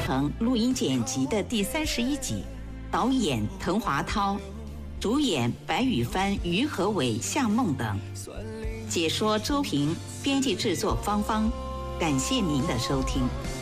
腾录音剪辑的第31集，导演滕华涛，主演白宇帆、于和伟、夏梦等，解说周平，编辑制作芳芳。感谢您的收听。